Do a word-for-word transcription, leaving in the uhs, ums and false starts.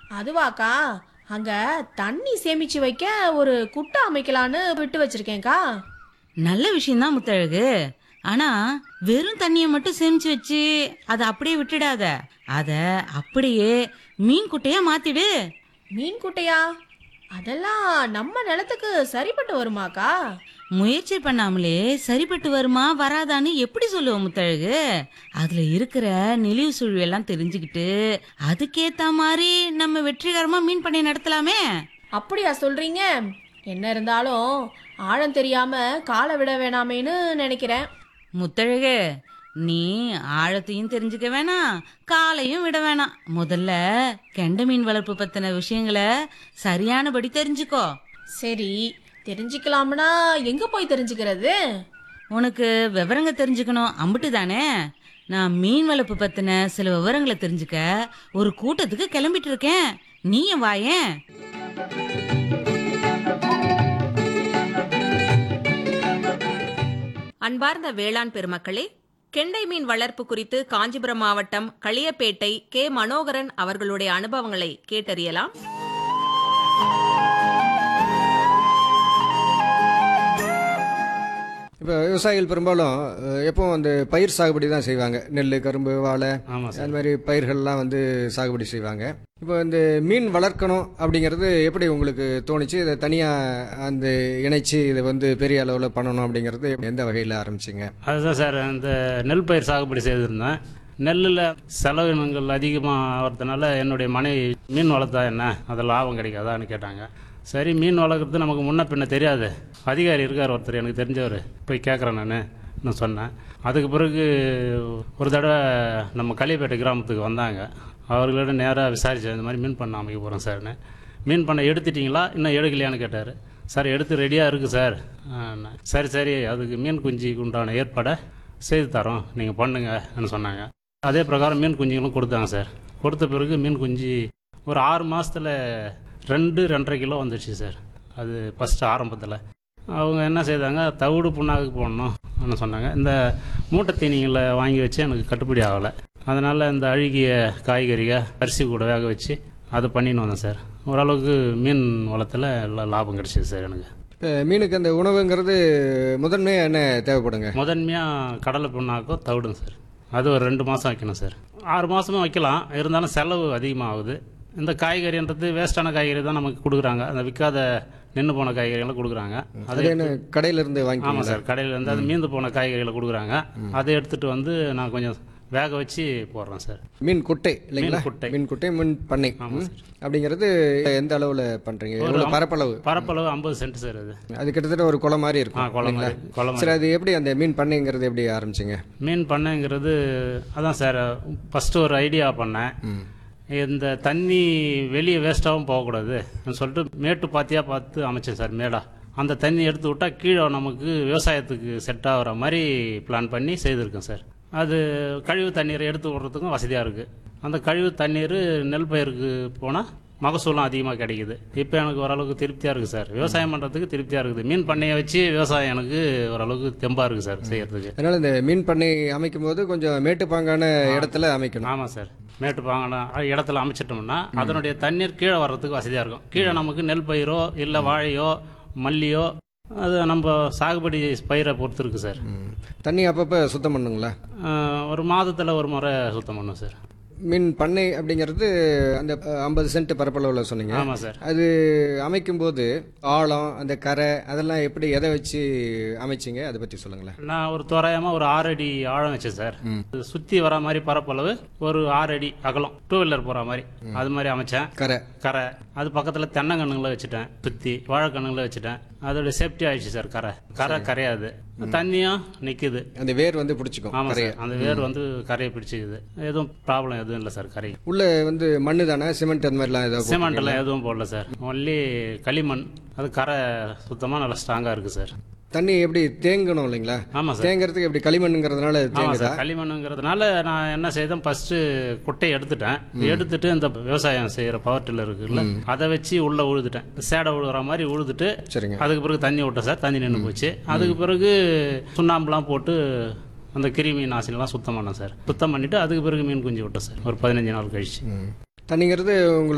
அதுவாக்கா, அங்க தண்ணி சேமிச்சு வைக்க ஒரு குட்டை அமைக்கலான்னு விட்டு வச்சிருக்கேன்க்கா. நல்ல விஷயம்தான் முத்தழகு. ஆனா வெறும் தண்ணியை மட்டும் சேமிச்சு வச்சு அதை அப்படியே விட்டுடாத. அத அப்படியே மீன் குட்டையா மாத்திடு. மீன் குட்டையா? அதெல்லாம் நம்ம நிலத்துக்கு சரிப்பட்டு வருமாக்கா? முயற்சி பண்ணாமலே சரிப்பட்டு வருமா வராதான்னு எப்படி சொல்லுவோம் முத்தழகு? அதுல இருக்கிற நெளிவு சுழிவு எல்லாம் தெரிஞ்சுக்கிட்டு அதுக்கேத்த மாதிரி நம்ம வெற்றிகரமா மீன் பண்ணை நடத்தலாமே. அப்படியா சொல்றீங்க? என்ன இருந்தாலும் ஆழம் தெரியாம காலை விட வேணாமேன்னு நினைக்கிறேன். முத்தழகு, நீ ஆழத்தையும் தெரிஞ்சுக்க வேணாம், காலையும் விட வேணாம். முதல்ல கெண்டை மீன் வளர்ப்பு பத்தின விஷயங்களை சரியானபடி தெரிஞ்சுக்கோ. சரி, தெரிஞ்சுக்கலாம்னா எங்க போய் தெரிஞ்சுக்கிறது? உனக்கு விவரங்க தெரிஞ்சுக்கணும் அம்பிட்டு தானே. நான் மீன் வளர்ப்பு பத்தின சில விவரங்களை தெரிஞ்சுக்க ஒரு கூட்டத்துக்கு கிளம்பிட்டு இருக்கேன். நீயும் வாயேன். அன்பார்ந்த வேளாண் பெருமக்களே, கெண்டை மீன் வளர்ப்பு குறித்து காஞ்சிபுரம் மாவட்டம் களியப்பேட்டை கே மனோகரன் அவர்களுடைய அனுபவங்களை கேட்டறியலாம். இப்போ விவசாயிகள் பெரும்பாலும் எப்பவும் அந்த பயிர் சாகுபடி தான் செய்வாங்க. நெல், கரும்பு, வாழை, அந்த மாதிரி பயிர்கள்லாம் வந்து சாகுபடி செய்வாங்க. இப்போ இந்த மீன் வளர்க்கணும் அப்படிங்கிறது எப்படி உங்களுக்கு தோணுச்சு? இதை தனியாக அந்த இணைச்சி இதை வந்து பெரிய அளவில் பண்ணணும் அப்படிங்கிறது எந்த வகையில் ஆரம்பிச்சிங்க? அதுதான் சார், அந்த நெல் பயிர் சாகுபடி செய்திருந்தேன். நெல்லில் செலவினங்கள் அதிகமாக ஆகிறதுனால என்னுடைய மனைவி மீன் வளர்த்தா என்ன, அதில் லாபம் கிடைக்காதான்னு கேட்டாங்க. சரி, மீன் வளர்க்குறது நமக்கு முன்ன பின்ன தெரியாது, அதிகாரி இருக்கார் ஒருத்தர் எனக்கு தெரிஞ்சவர், போய் கேட்குறேன் நான் நான் சொன்னேன். அதுக்கு பிறகு ஒரு தடவை நம்ம களியப்பேட்டை கிராமத்துக்கு வந்தாங்க. அவர்களோட நேராக விசாரித்தேன், இந்த மாதிரி மீன் பண்ண அமைக்க போகிறேன் சார்னு. மீன் பண்ண எடுத்துட்டிங்களா, இன்னும் எடுக்கலையான்னு கேட்டார். சார் எடுத்து ரெடியாக இருக்குது சார். சரி சரி, அதுக்கு மீன் குஞ்சுக்கு உண்டான ஏற்பாடை செய்து தரோம், நீங்கள் பண்ணுங்கன்னு சொன்னாங்க. அதே பிரகாரம் மீன் குஞ்சுகளும் கொடுத்தாங்க சார். கொடுத்த பிறகு மீன் குஞ்சு ஒரு ஆறு மாதத்தில் ரெண்டு ரெண்டரை கிலோ வந்துடுச்சு சார். அது ஃபஸ்ட்டு ஆரம்பத்தில் அவங்க என்ன செய்தாங்க, தவிடு புண்ணாக்கு போடணும்னு சொன்னாங்க. இந்த மூட்டை தீனிகளை வாங்கி வச்சு எனக்கு கட்டுப்படி ஆகலை. அதனால் இந்த அழுகிய காய்கறிகள் அரிசி கூட வேக வச்சு அதை பண்ணின்னு வந்தேன் சார். ஓரளவுக்கு மீன் வளத்தில் எல்லாம் லாபம் கிடைச்சிது சார் எனக்கு. இப்போ மீனுக்கு அந்த உணவுங்கிறது முதன்மையாக என்ன தேவைப்படுங்க? முதன்மையாக கடலை புண்ணாக்கோ தவிடுங்க சார். அது ஒரு ரெண்டு மாதம் வைக்கணும் சார். ஆறு மாதமும் வைக்கலாம், இருந்தாலும் செலவு அதிகமாகுது. இந்த காய்கறின்றது வேஸ்டான காய்கறி தான் நமக்கு கொடுக்குறாங்க. அந்த விற்காத நின்று போன காய்கறிகளை கொடுக்குறாங்க. அது என்ன கடையிலேருந்து வாங்கி? ஆமாம் சார், கடையிலேருந்து அது மீந்து போன காய்கறிகளை கொடுக்குறாங்க. அதை எடுத்துகிட்டு வந்து நான் கொஞ்சம் வேக வச்சு போடுறேன் சார். மீன் குட்டை இல்லைங்களா? குட்டை மீன் குட்டை மீன் பண்ணை அப்படிங்கிறது எந்த அளவில் பண்ணுறீங்க? எவ்வளோ பரப்பளவு? பரப்பளவு ஐம்பது சென்ட் சார். அது அது கிட்டத்தட்ட ஒரு குளம் மாதிரி இருக்கும். குளம் குளம் சார், அது எப்படி அந்த மீன் பண்ணைங்கிறது எப்படி ஆரம்பிச்சிங்க? மீன் பண்ணைங்கிறது அதான் சார், ஃபஸ்ட்டு ஒரு ஐடியா பண்ணேன். இந்த தண்ணி வெளியே வேஸ்ட்டாகவும் போகக்கூடாது சொல்லிட்டு மேட்டு பாத்தியாக பார்த்து அமைச்சேன் சார். மேடா அந்த தண்ணி எடுத்து விட்டால் கீழே நமக்கு விவசாயத்துக்கு செட் ஆகிற மாதிரி பிளான் பண்ணி செய்திருக்கேன் சார். அது கழிவு தண்ணீரை எடுத்து விடுறதுக்கும் வசதியாக இருக்குது. அந்த கழிவு தண்ணீர் நெல் பயிருக்கு போனால் மகசூலும் அதிகமாக கிடைக்குது. இப்போ எனக்கு ஓரளவுக்கு திருப்தியாக இருக்குது சார். விவசாயம் பண்ணுறதுக்கு திருப்தியாக இருக்குது. மீன் பண்ணையை வச்சு விவசாயம் எனக்கு ஓரளவுக்கு தெம்பாக இருக்குது சார் செய்யறதுக்கு. அதனால் இந்த மீன் பண்ணை அமைக்கும் போது கொஞ்சம் மேட்டுப்பாங்கான இடத்துல அமைக்கணும். ஆமாம் சார், மேட்டுப்பாங்கான இடத்துல அமைச்சிட்டோம்னா அதனுடைய தண்ணீர் கீழே வர்றதுக்கு வசதியாக இருக்கும். கீழே நமக்கு நெல் பயிரோ இல்லை வாழையோ மல்லியோ அது நம்ம சாகுபடி பயிரை பொறுத்து இருக்குது சார். தண்ணி அப்பப்போ சுத்தம் பண்ணுங்களா? ஒரு மாதத்தில் ஒரு முறை சுத்தம் பண்ணும் சார். மீன் பண்ணை அப்படிங்கிறது அந்த ஐம்பது சென்ட் பரப்பளவில் சொன்னீங்க. ஆமாம் சார். அது அமைக்கும் போது ஆழம், அந்த கரை, அதெல்லாம் எப்படி எதை வச்சு அமைச்சிங்க, அதை பற்றி சொல்லுங்களேன். நான் ஒரு தோராயமாக ஒரு ஆறு அடி ஆழம் வச்சேன் சார். சுற்றி வர மாதிரி பரப்பளவு ஒரு ஆறு அடி அகலம், டூ வீலர் போகிற மாதிரி அது மாதிரி அமைச்சேன். கரை கரை அது பக்கத்தில் தென்னங்கண்ணுங்களை வச்சுட்டேன், சுற்றி வாழைக்கண்ணுங்களை வச்சுட்டேன். அதோட சேஃப்டி ஆயிடுச்சு சார். கரை கரை கரையாது, தண்ணியும் நிற்குது, அந்த வேர் வந்து பிடிச்சிக்கும். ஆமாம் சார், அந்த வேர் வந்து கரையை பிடிச்சிக்குது. எதுவும் ப்ராப்ளம் எதுவும் இல்லை சார். கரை உள்ள வந்து மண்ணு தானே, சிமெண்ட் அந்த மாதிரிலாம் ஏதாவது? சிமெண்ட் எல்லாம் எதுவும் போடல சார், ஒன்லி களிமண். அது கரை சுத்தமாக நல்லா ஸ்ட்ராங்காக இருக்குது சார். தண்ணி எப்படி தேங்கணும் இல்லைங்களா? ஆமாம் சார். தேங்கிறதுக்கு எப்படி களிமண்ணுங்கிறதுனால தேங்குதா? களிமண்ணுங்கிறதுனால நான் என்ன செய்தேன், ஃபர்ஸ்ட் குட்டையை எடுத்துட்டேன். எடுத்துட்டு இந்த விவசாயம் செய்யற பவர் டில்லர் இருக்குல்ல, அதை வச்சு உள்ள உழுதுட்டேன். சேடை உழுகிற மாதிரி உழுதுட்டு சரிங்க. அதுக்கு பிறகு தண்ணி விட்டேன் சார். தண்ணி நின்று போச்சு. அதுக்கு பிறகு சுண்ணாம்புலாம் போட்டு அந்த கிருமி நாசினிலாம் சுத்தம் பண்ணேன் சார். சுத்தம் பண்ணிட்டு அதுக்கு பிறகு மீன் குஞ்சு விட்டேன் சார் ஒரு பதினஞ்சு நாள் கழிச்சு. தண்ணிங்கிறது உங்களுக்கு